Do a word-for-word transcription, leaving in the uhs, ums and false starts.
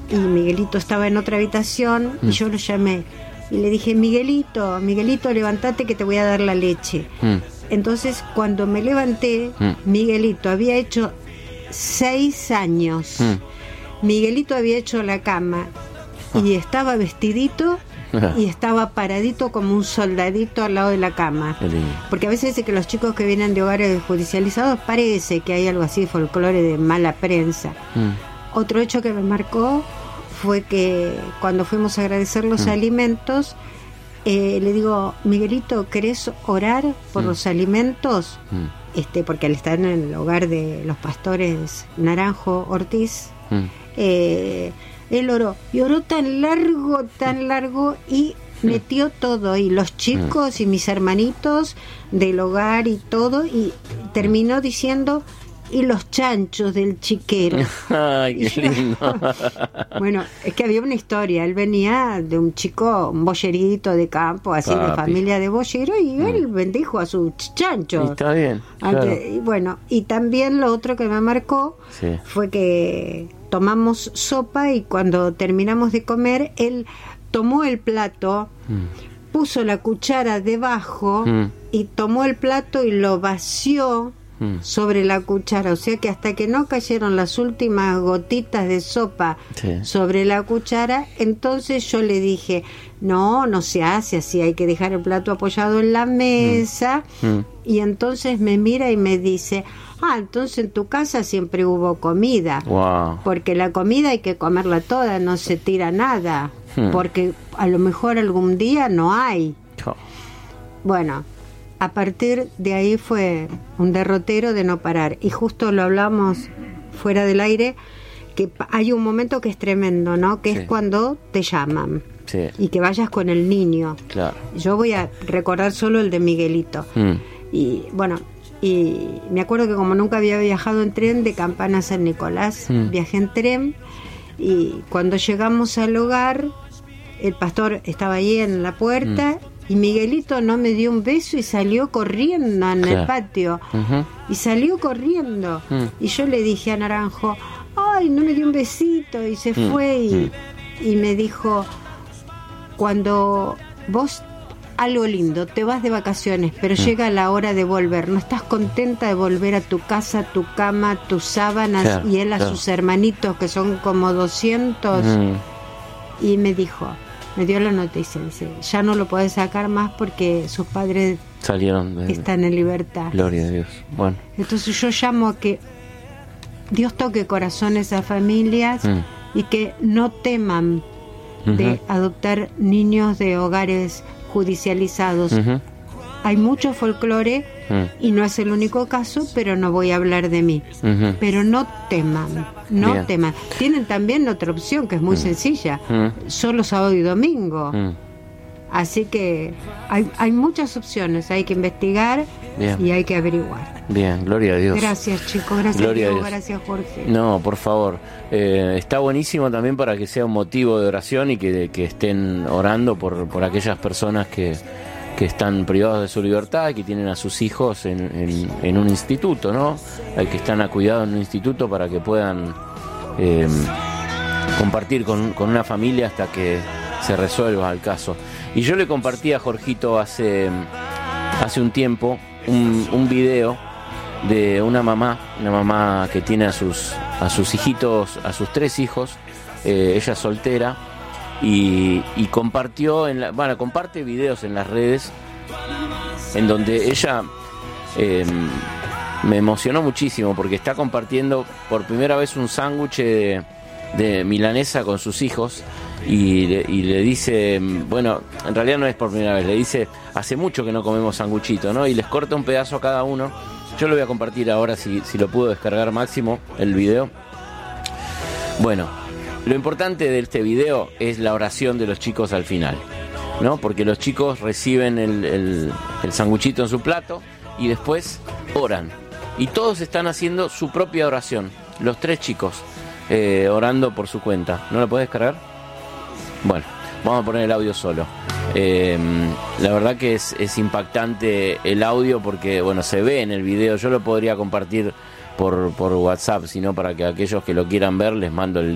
y Miguelito estaba en otra habitación mm. y yo lo llamé y le dije, Miguelito, Miguelito, levántate que te voy a dar la leche. Mm. Entonces, cuando me levanté, mm. Miguelito había hecho seis años. Mm. Miguelito había hecho la cama ah. y estaba vestidito y estaba paradito como un soldadito al lado de la cama. Porque a veces dice que los chicos que vienen de hogares judicializados parece que hay algo así de folclore de mala prensa. Mm. Otro hecho que me marcó fue que cuando fuimos a agradecer los mm. alimentos, eh, le digo, Miguelito, ¿querés orar por mm. los alimentos? Mm. Este, porque al estar en el hogar de los pastores Naranjo Ortiz, mm. eh, él oró, y oró tan largo, tan largo, y metió todo, y los chicos y mis hermanitos del hogar y todo, y terminó diciendo, y los chanchos del chiquero. Ay, qué lindo. Bueno, es que había una historia, él venía de un chico, un boyerito de campo, así Papi. de familia de boyero, y mm. él bendijo a su chancho. Y está bien, Antes, claro. y bueno, y también lo otro que me marcó sí. fue que tomamos sopa y cuando terminamos de comer, él tomó el plato, mm. puso la cuchara debajo mm. y tomó el plato y lo vació mm. sobre la cuchara, o sea que hasta que no cayeron las últimas gotitas de sopa sí. sobre la cuchara, entonces yo le dije, no, no se hace así, hay que dejar el plato apoyado en la mesa, mm. Mm. y entonces me mira y me dice, ah, entonces en tu casa siempre hubo comida, wow. porque la comida hay que comerla toda, no se tira nada, hmm. porque a lo mejor algún día no hay. Oh. Bueno, a partir de ahí fue un derrotero de no parar, y justo lo hablamos fuera del aire, que hay un momento que es tremendo, ¿no? Que sí. es cuando te llaman. Sí. Y que vayas con el niño. Claro. Yo voy a recordar solo el de Miguelito. Mm. Y bueno, y me acuerdo que como nunca había viajado en tren, de Campana a San Nicolás, mm. viajé en tren, y cuando llegamos al hogar, el pastor estaba ahí en la puerta, mm. y Miguelito no me dio un beso y salió corriendo en claro. el patio. Uh-huh. Y salió corriendo. Mm. Y yo le dije a Naranjo, ay, no me dio un besito, y se mm. fue, y, mm. y me dijo, cuando vos, algo lindo, te vas de vacaciones, pero mm. llega la hora de volver, ¿no estás contenta de volver a tu casa, tu cama, tus sábanas, claro, y él a claro. sus hermanitos, que son como doscientos? Mm. Y me dijo, me dio la noticia, dice, ya no lo podés sacar más porque sus padres salieron de... están en libertad. Gloria a Dios. Bueno. Entonces yo llamo a que Dios toque corazones a familias mm. y que no teman de uh-huh. adoptar niños de hogares judicializados. Uh-huh. Hay mucho folclore uh-huh. y no es el único caso, pero no voy a hablar de mí. Uh-huh. Pero no teman, no Bien. teman. Tienen también otra opción que es muy uh-huh. sencilla, uh-huh. solo sábado y domingo. Uh-huh. Así que hay, hay muchas opciones, hay que investigar Bien. y hay que averiguar. Bien, gloria a Dios. Gracias, chicos, gracias gloria Diego, gracias Jorge. No, por favor, eh, está buenísimo también para que sea un motivo de oración y que, que estén orando por, por aquellas personas que, que están privados de su libertad, que tienen a sus hijos en, en, en un instituto, ¿no? Hay que están a cuidado en un instituto para que puedan eh, compartir con, con una familia hasta que se resuelva el caso. Y yo le compartí a Jorgito hace, hace un tiempo un, un video de una mamá, una mamá que tiene a sus, a sus hijitos, a sus tres hijos, eh, ella es soltera, y, y compartió, en la, bueno, comparte videos en las redes en donde ella eh, me emocionó muchísimo porque está compartiendo por primera vez un sándwich de, de milanesa con sus hijos. Y le, y le dice, bueno, en realidad no es por primera vez, le dice, hace mucho que no comemos sanguchito, ¿no? Y les corta un pedazo a cada uno. Yo lo voy a compartir ahora, si, si lo puedo descargar Máximo, el video. Bueno, lo importante de este video es la oración de los chicos al final, ¿no? Porque los chicos reciben el, el, el sanguchito en su plato y después oran. Y todos están haciendo su propia oración, los tres chicos, eh, orando por su cuenta. ¿No lo puedes descargar? Bueno, vamos a poner el audio solo. Eh, la verdad que es, es impactante el audio porque, bueno, se ve en el video. Yo lo podría compartir por, por WhatsApp, sino para que aquellos que lo quieran ver les mando el link.